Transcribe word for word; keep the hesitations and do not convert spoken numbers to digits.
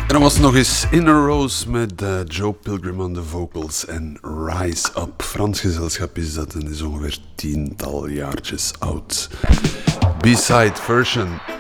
En dan was er nog eens Inner Rose met uh, Joe Pilgrim on the vocals en Rise Up. Frans gezelschap is dat en is ongeveer tiental jaartjes oud. B-side version